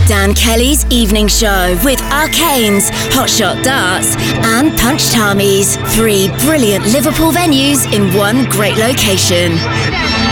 Dan Kelly's Evening Show with Arcanes, Hotshot Darts and Punch Tamis. 3 brilliant Liverpool venues in one great location.